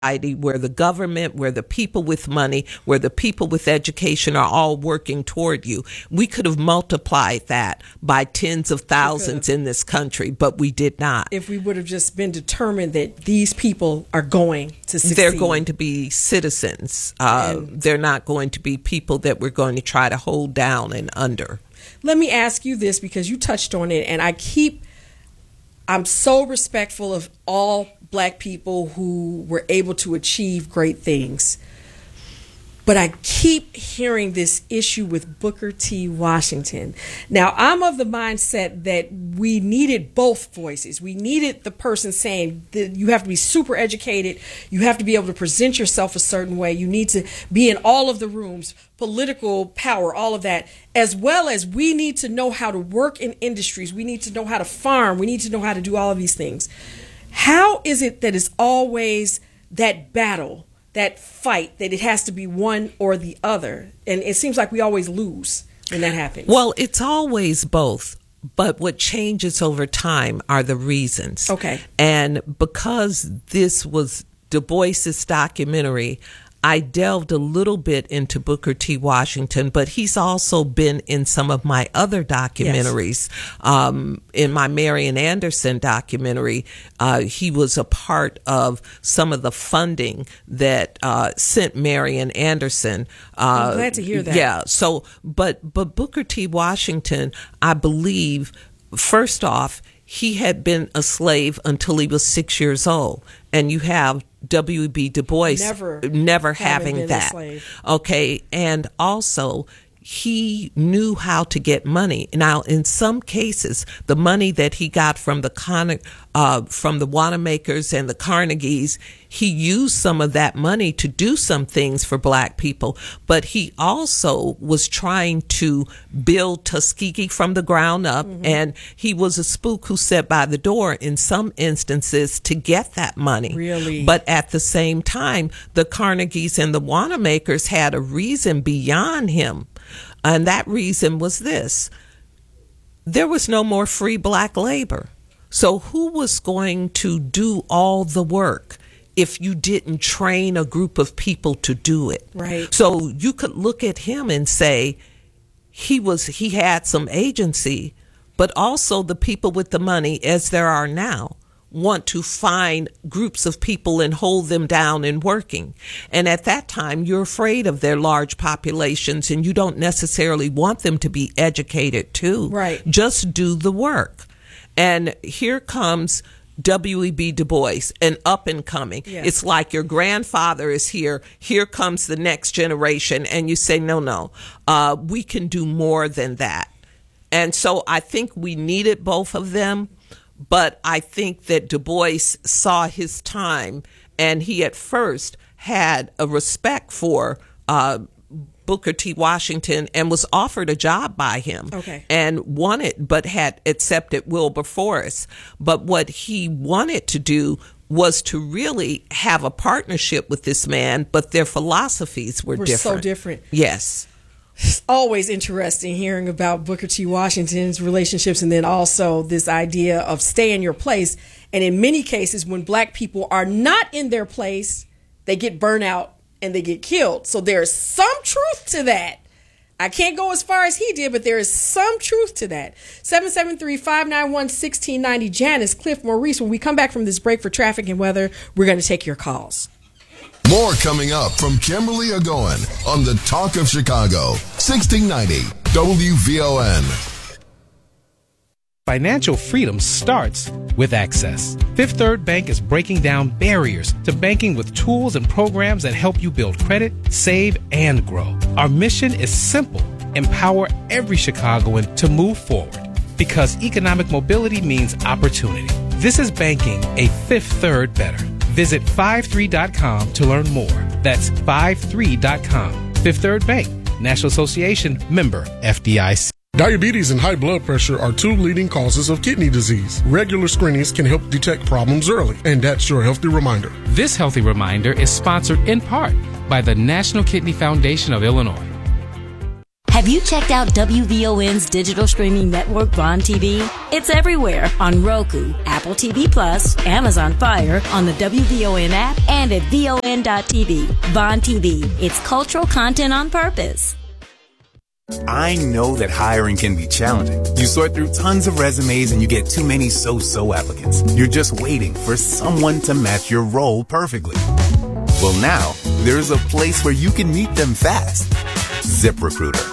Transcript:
where the government, where the people with money, where the people with education are all working toward you. We could have multiplied that by tens of thousands in this country, but we did not. If we would have just been determined that these people are going to succeed. They're going to be citizens. They're not going to be people that we're going to try to hold down and under. Let me ask you this, because you touched on it, and I'm so respectful of all Black people who were able to achieve great things. But I keep hearing this issue with Booker T. Washington. Now, I'm of the mindset that we needed both voices. We needed the person saying that you have to be super educated. You have to be able to present yourself a certain way. You need to be in all of the rooms, political power, all of that, as well as we need to know how to work in industries. We need to know how to farm. We need to know how to do all of these things. How is it that it's always that battle, that fight, that it has to be one or the other? And it seems like we always lose when that happens. Well, it's always both. But what changes over time are the reasons. Okay. And because this was Du Bois's documentary, I delved a little bit into Booker T. Washington, but he's also been in some of my other documentaries. Yes. In my Marian Anderson documentary, he was a part of some of the funding that sent Marian Anderson. I'm glad to hear that. Yeah. So, but Booker T. Washington, I believe, first off, he had been a slave until he was 6 years old, and you have W.E.B. Du Bois never having that. Okay, and also he knew how to get money. Now, in some cases, the money that he got from the Wanamaker's and the Carnegies, he used some of that money to do some things for Black people. But he also was trying to build Tuskegee from the ground up, and he was a spook who sat by the door in some instances to get that money. Really? But at the same time, the Carnegies and the Wanamakers had a reason beyond him. And that reason was this: there was no more free Black labor. So who was going to do all the work if you didn't train a group of people to do it? Right. So you could look at him and say he had some agency, but also the people with the money, as there are now, want to find groups of people and hold them down and working. And at that time, you're afraid of their large populations, and you don't necessarily want them to be educated too. Right. Just do the work. And here comes W.E.B. Du Bois, an up and coming. Yes. It's like your grandfather is here. Here comes the next generation. And you say, no, we can do more than that. And so I think we needed both of them. But I think that Du Bois saw his time, and he at first had a respect for Booker T. Washington and was offered a job by him. Okay. And wanted, but had accepted Wilberforce. But what he wanted to do was to really have a partnership with this man, but their philosophies were different. So different. Yes. It's always interesting hearing about Booker T. Washington's relationships, and then also this idea of stay in your place. And in many cases, when Black people are not in their place, they get burnt out and they get killed. So there's some truth to that. I can't go as far as he did, but there is some truth to that. 773-591-1690. Janice, Cliff, Maurice, when we come back from this break for traffic and weather, we're going to take your calls. More coming up from Kimberly Agoin on the Talk of Chicago, 1690 WVON. Financial freedom starts with access. Fifth Third Bank is breaking down barriers to banking with tools and programs that help you build credit, save, and grow. Our mission is simple: empower every Chicagoan to move forward, because economic mobility means opportunity. This is banking a Fifth Third better. Visit 53.com to learn more. That's 53.com. Fifth Third Bank, National Association, member FDIC. Diabetes and high blood pressure are two leading causes of kidney disease. Regular screenings can help detect problems early, and that's your healthy reminder. This healthy reminder is sponsored in part by the National Kidney Foundation of Illinois. Have you checked out WVON's digital streaming network, Vaughn TV? It's everywhere on Roku, Apple TV Plus, Amazon Fire, on the WVON app, and at VON.TV. Vaughn TV, it's cultural content on purpose. I know that hiring can be challenging. You sort through tons of resumes and you get too many so-so applicants. You're just waiting for someone to match your role perfectly. Well, now, there's a place where you can meet them fast. ZipRecruiter.